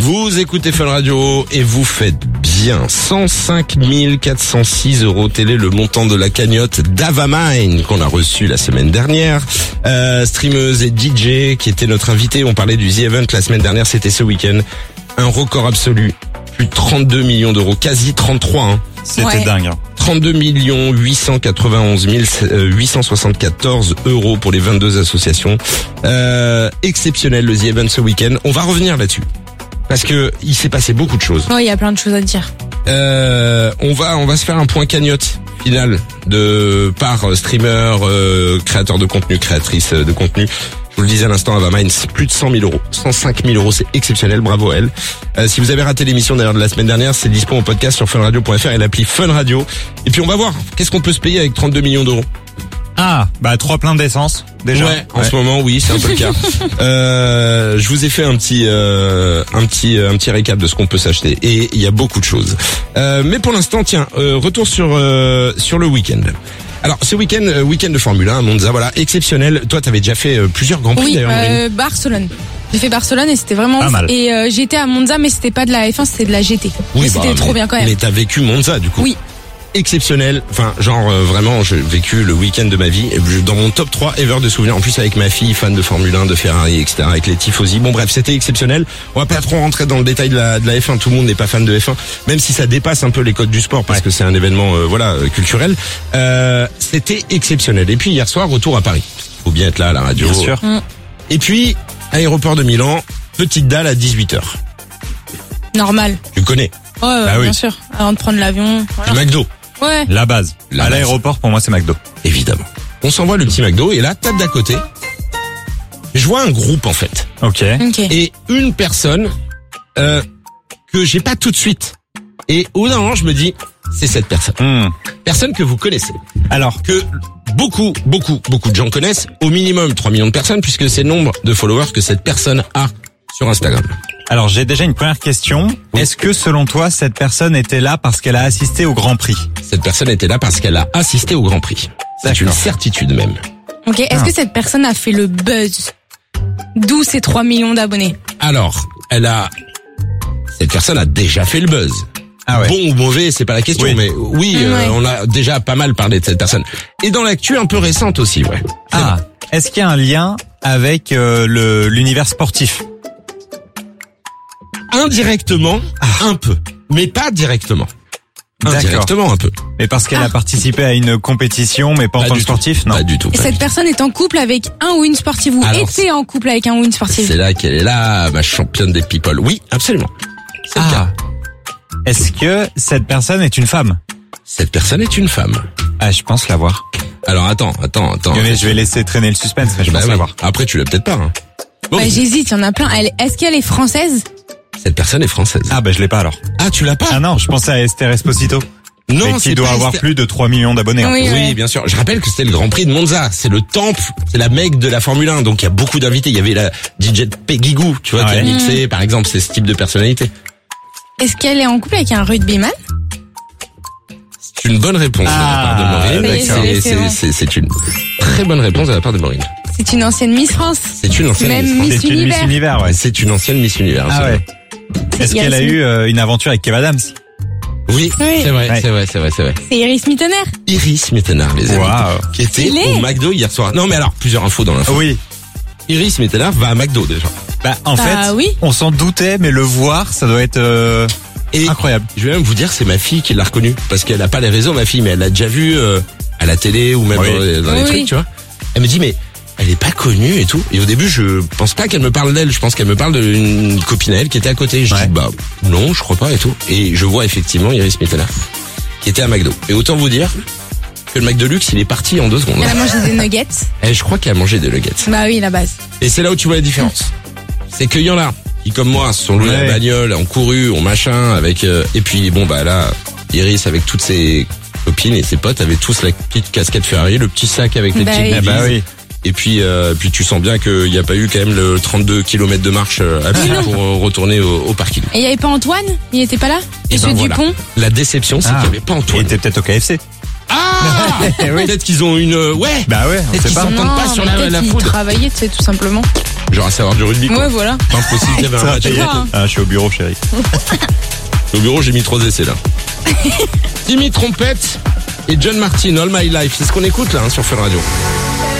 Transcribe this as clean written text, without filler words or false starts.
Vous écoutez Fun Radio et vous faites bien. 105 406 €, tel est le montant de la cagnotte d'Avamine qu'on a reçu la semaine dernière. Streameuse et DJ qui était notre invité. On parlait du The Event la semaine dernière, c'était ce week-end. Un record absolu. Plus de 32 millions d'euros, quasi 33. Hein. C'était dingue. 32 891 874 € pour les 22 associations. Exceptionnel le The Event ce week-end. On va revenir là-dessus. Parce que il s'est passé beaucoup de choses. Oui, il y a plein de choses à dire. On va se faire un point cagnotte final par streamer, créateur de contenu, créatrice de contenu. Je vous le disais à l'instant, Avamine, c'est plus de 100 000 €. 105 000 €, c'est exceptionnel, bravo à elle. Si vous avez raté l'émission d'ailleurs de la semaine dernière, c'est dispo en podcast sur funradio.fr et l'appli Fun Radio. Et puis on va voir, qu'est-ce qu'on peut se payer avec 32 millions d'euros? Ah, 3 pleins d'essence, déjà. Ouais, en ce moment, oui, c'est un peu le cas. Je vous ai fait un petit récap de ce qu'on peut s'acheter. Et il y a beaucoup de choses. Mais pour l'instant, tiens, retour sur le week-end. Alors, ce week-end de Formule 1 à Monza, voilà, exceptionnel. Toi, t'avais déjà fait plusieurs Grands Prix, d'ailleurs. Barcelone. J'ai fait Barcelone et c'était vraiment pas mal. Et j'étais à Monza, mais c'était pas de la F1, c'était de la GT. Oui, et c'était trop bien quand même. Mais t'as vécu Monza, du coup. Oui. Exceptionnel, enfin vraiment j'ai vécu le week-end de ma vie dans mon top 3 ever de souvenirs, en plus avec ma fille fan de Formule 1, de Ferrari, etc., avec les tifosi. Bon bref, c'était exceptionnel. On va pas trop rentrer dans le détail de la F1, tout le monde n'est pas fan de F1, même si ça dépasse un peu les codes du sport parce que c'est un événement culturel. C'était exceptionnel. Et puis hier soir, retour à Paris. Faut bien être là à la radio. Bien sûr. Et puis aéroport de Milan, petite dalle à 18h. Normal. Tu connais? Ouais, oui. Bien sûr. Avant de prendre l'avion. Voilà. Du McDo. Ouais. La base. À l'aéroport, pour moi, c'est McDo. Évidemment. On s'envoie le petit McDo et là, table d'à côté, je vois un groupe en fait. Ok. Et une personne que j'ai pas tout de suite. Et au bout d'un moment, je me dis, c'est cette personne. Personne que vous connaissez. Alors que beaucoup de gens connaissent. Au minimum 3 millions de personnes puisque c'est le nombre de followers que cette personne a sur Instagram. Alors j'ai déjà une première question. Oui. Est-ce que selon toi, cette personne était là parce qu'elle a assisté au Grand Prix? Cette personne était là parce qu'elle a assisté au Grand Prix. C'est une certitude même. Ok, est-ce que cette personne a fait le buzz? D'où ces 3 millions d'abonnés? Alors, cette personne a déjà fait le buzz. Ah ouais. Bon ou mauvais, c'est pas la question, mais oui, on a déjà pas mal parlé de cette personne. Et dans l'actu un peu récente aussi, ouais. Est-ce qu'il y a un lien avec l'univers sportif? Indirectement, un peu, mais pas directement. Indirectement, un peu. Mais parce qu'elle a participé à une compétition, mais pas en tant que sportif, non? Pas du tout. Et cette personne est en couple avec un ou une sportive ou était en couple avec un ou une sportive? C'est là qu'elle est là, ma championne des people. Oui, absolument. C'est le cas. Est-ce que cette personne est une femme? Cette personne est une femme. Ah, je pense l'avoir. Alors attends. Je vais laisser traîner le suspense, mais je pense l'avoir. Après, tu l'as peut-être pas. Hein. Bon. J'hésite, il y en a plein. Est-ce qu'elle est française? Cette personne est française. Ah je l'ai pas alors. Ah, tu l'as pas? Ah non, je pensais à Esther Esposito. Non, qui doit avoir plus de 3 millions d'abonnés. Oui, bien sûr. Je rappelle que c'était le Grand Prix de Monza. C'est le temple, c'est la Mecque de la Formule 1. Donc il y a beaucoup d'invités. Il y avait la DJ Peggy Gou, tu vois, qui a mixé, par exemple, c'est ce type de personnalité. Est-ce qu'elle est en couple avec un rugbyman? C'est une bonne réponse de la part de Maureen. C'est une très bonne réponse de la part de Maureen. C'est une ancienne Miss France. C'est une ancienne Miss Univers. Ouais. C'est une ancienne Miss Univers. Ah ouais. Est-ce qu'elle a eu une aventure avec Kev Adams? Oui, c'est vrai. C'est Iris Mittener. Iris Mittener, les amis. Qui était au McDo hier soir. Non mais alors, plusieurs infos dans l'info. Oui. Iris Mittener va à McDo déjà. En fait, on s'en doutait, mais le voir, ça doit être incroyable. Je vais même vous dire, c'est ma fille qui l'a reconnue. Parce qu'elle a pas les réseaux, ma fille, mais elle l'a déjà vu à la télé ou même dans les trucs, tu vois. Elle me dit, mais elle est pas connue et tout. Et au début, je pense pas qu'elle me parle d'elle. Je pense qu'elle me parle d'une copine à elle qui était à côté. Je dis, non, je crois pas et tout. Et je vois effectivement Iris Mittener qui était à McDo. Et autant vous dire que le Mac de luxe, il est parti en 2 secondes. Elle a mangé des nuggets. Je crois qu'elle a mangé des nuggets. Bah oui, la base. Et c'est là où tu vois la différence. C'est qu'il y en a qui, comme moi, se sont loués la bagnole, ont couru, ont machin, avec... et puis, là, Iris, avec toutes ses copines et ses potes, avaient tous la petite casquette Ferrari, le petit sac avec les petites balises. Et puis tu sens bien qu'il n'y a pas eu quand même le 32 km de marche à pied pour retourner au parking. Et il n'y avait pas Antoine? Il n'était pas là? Monsieur Dupont? La déception, c'est qu'il n'y avait pas Antoine. Il était peut-être au KFC. Peut-être qu'ils ont une... on sait pas. Ils s'entendent pas sur la foudre. Ils travaillaient, tout simplement. Genre à savoir du rugby, quoi. Ouais, voilà. Pas impossible qu'il y avait un match. Je suis au bureau, chérie. Au bureau, j'ai mis 3 essais, là. Timmy Trompette et John Martin, All My Life. C'est ce qu'on écoute, là, sur Fun Radio.